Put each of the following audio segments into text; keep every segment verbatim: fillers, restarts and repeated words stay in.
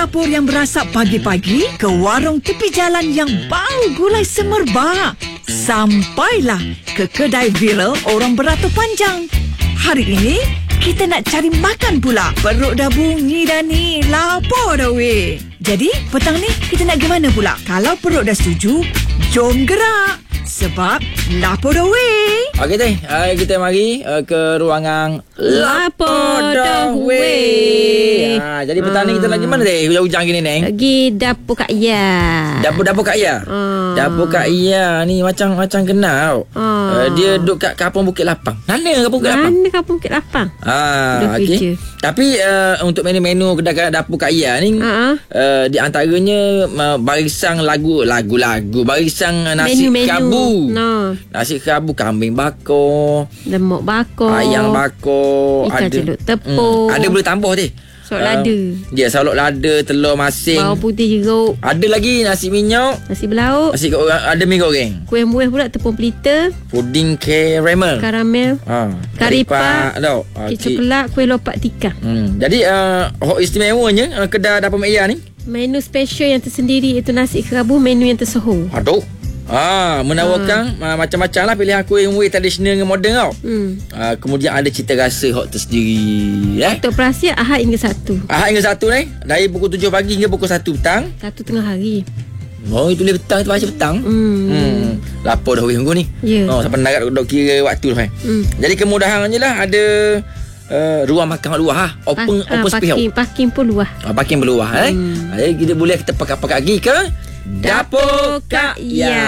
dapur yang berasap pagi-pagi ke warung tepi jalan yang bau gulai semerbak, sampailah ke kedai viral orang beratur panjang. Hari ini kita nak cari makan pula. Perut dah bunyi dah ni, lapar dah weh. Jadi petang ni kita nak ke mana pula? Kalau perut dah setuju, jom gerak. Sebab lapar dah weh. Okey teh, uh, kita mari uh, ke ruangan Lapar dah weh. Ha, jadi petang ni kita nak pergi mana teh? Hujan-hujan gini neng. Pergi dapur Kak Ya. Dapur-dapur Kak Ya. Ah. Dapur Kak Ya ni macam macam kenal. Ah. Uh, dia duduk kat Kampung Bukit Lapang. Mana Kampung Bukit Lapang? Mana Kampung Bukit Lapang? Ah, Duduk kerja. okey. Tapi uh, untuk menu-menu kedai dapur Kak Ya ni, Ah. uh, di antaranya uh, barisan lagu lagu-lagu, barisan uh, nasi Menu-menu. kabu. No. Nasi kabu, kambing bakar, Lemak bakar. ayam bakar, Ikan ada celup tepung. Hmm, ada boleh tambah teh. Solok lada. Ya, solok lada, telur masing. Bawang putih jeruk. Ada lagi nasi minyak, Nasi belauk. nasi goreng, ada mi goreng, Kuih buih pula tepung pelita. puding caramel. Karamel. Ha, Kari pak. tau. Kek coklat. Kuih lopak tikar. Hmm. Jadi uh, hok istimewanya uh, kedai dapur Mek Ya ni. Menu special yang tersendiri itu nasi kerabu. Menu yang tersohor. Aduh. Ah, menawarkan ha. uh, macam-macam lah pilihan kuih kuih tradisional dengan moden tau. Hmm. Uh, kemudian ada cita rasa hok tersendiri. Eh? Untuk perahsian Ahad hingga satu. Ahad hingga satu ni, dari pukul tujuh pagi hingga pukul satu petang. Satu tengah hari. Oh, itu boleh petang, itu baca petang. Hmm. Hmm. Lapar dah weh minggu ni. Ya. Oh, sampai nak dok kira waktu dah. Hmm. Jadi kemudahannya lah ada uh, ruang makan luar ha. Open Ah, open space. parking, parking pun luah. Ah, parking berluah eh. Hmm. Jadi kita boleh kita pakai-pakai pergi ke Dapur Kak Ya.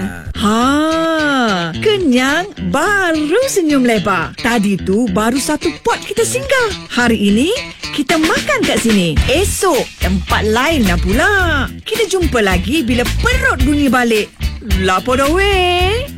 Ha, kenyang baru senyum lebar. Tadi tu baru satu pot kita singgah. Hari ini kita makan kat sini. Esok tempat lain lah pula. Kita jumpa lagi bila perut bunyi balik. Lapar dah weh.